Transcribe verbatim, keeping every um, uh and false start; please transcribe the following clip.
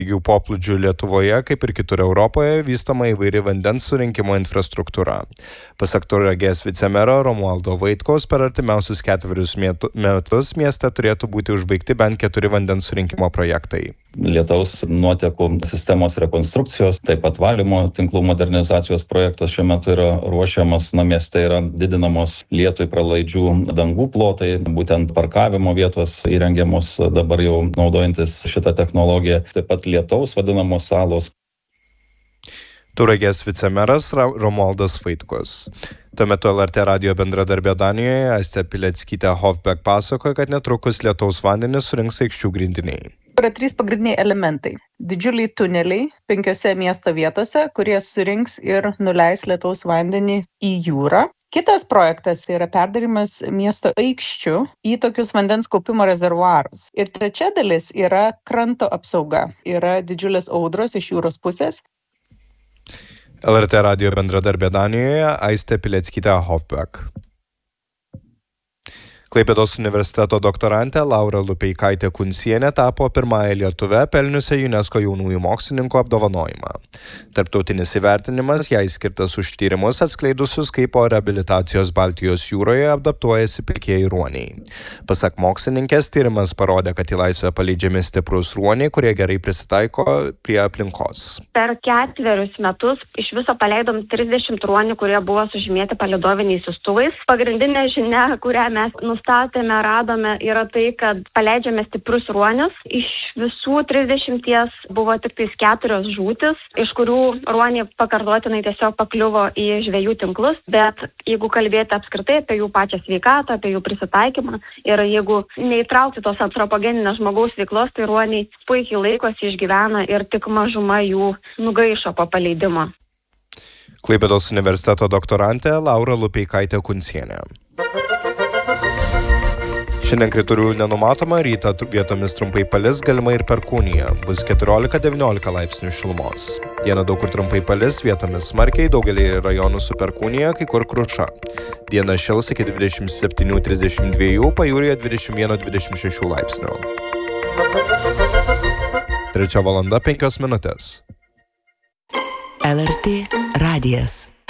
Jų poplūdžių Lietuvoje, kaip ir kitur Europoje, vystoma įvairi vandens surinkimo infrastruktūra. Pasak Tauragės vicemero Romualdo Vaitkaus, per artimiausius ketverius metus mieste turėtų būti užbaigti bent keturi vandens surinkimo projektai. Lietaus nuotekų sistemos rekonstrukcijos, taip pat valymo tinklų modernizacijos projektas šiuo metu yra ruošiamas. Na, mieste yra didinamos lietui pralaidžių dangų plotai, būtent parkavimo vietos įrengiamos dabar jau naudojantis šitą technologiją. Taip pat lietaus vadinamos salos. Tauragės vicemeras Romualdas Vaitkus. Tuo metu L R T radijo bendradarbė Danijoje Aistė Pileckytė Hofbeck pasakoja, kad netrukus lietaus vandenį surinks Aikščių grindiniai. Yra trys pagrindiniai elementai. Didžiuliai tuneliai penkiose miesto vietose, kurie surinks ir nuleis lietaus vandenį į jūrą. Kitas projektas yra perdarimas miesto aikščių į tokius vandens kaupimo rezervuarus. Ir trečia dalis yra kranto apsauga. Yra didžiulės audros iš jūros pusės. L R T radijo bendradarbė Danijoje Aistė Pileckytė Hofbeck. Klaipėdos universiteto doktorantė Laura Lupeikaitė Kuncienė tapo pirmąją lietuvę pelniusią UNESCO jaunųjų mokslininkų apdovanojimą. Tarptautinis įvertinimas jai skirtas už tyrimus atskleidusius, kaip po reabilitacijos Baltijos jūroje adaptuojasi pilkieji ruoniai. Pasak mokslininkės, tyrimas parodė, kad į laisvę paleidžiami stiprus ruoniai, kurie gerai prisitaiko prie aplinkos. Per ketverius metus iš viso paleidom trisdešimt ruonių, kurie buvo sužymėti palydoviniais siųstuvais. Pagrindinė žinia, kurią mes nustatėme, radome, yra tai, kad paleidžiame stiprus ruonius. Iš visų trisdešimties buvo tik tais keturios žūtis, iš kurių ruoniai pakartotinai tiesiog pakliuvo į žvejų tinklus. Bet jeigu kalbėti apskritai apie jų pačią sveikatą, apie jų prisitaikymą ir jeigu neįtraukti tos antropogeninės žmogaus veiklos, tai ruoniai puikiai laikosi, išgyvena ir tik mažuma jų nugaišo po paleidimo. Klaipėdos universiteto doktorantė Laura Lupeikaitė Kuncienė. Šiandien kritulių nenumatoma, rytą vietomis trumpai palis, galima ir perkūnija. Bus keturiolika devyniolika laipsnių šilumos. Dieną daug kur trumpai palis, vietomis smarkiai, daugelį rajonų su perkūnija, kai kur kruša. Diena šils iki dvidešimt septynių trisdešimt dviejų, pajūryje dvidešimt vienas dvidešimt šeši laipsnių. Trečia valanda penkios minutės. L R T radijas.